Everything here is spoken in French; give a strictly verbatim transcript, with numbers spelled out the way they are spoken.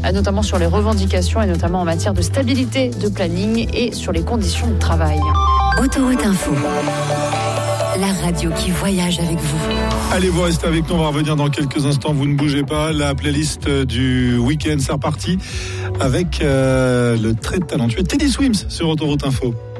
notamment sur les revendications et notamment en matière de stabilité de planning et sur les conditions de travail. Autoroute Info, la radio qui voyage avec vous. Allez, vous restez avec nous, on va revenir dans quelques instants, vous ne bougez pas. La playlist du week-end, c'est reparti avec euh, le très talentueux Teddy Swims sur Autoroute Info.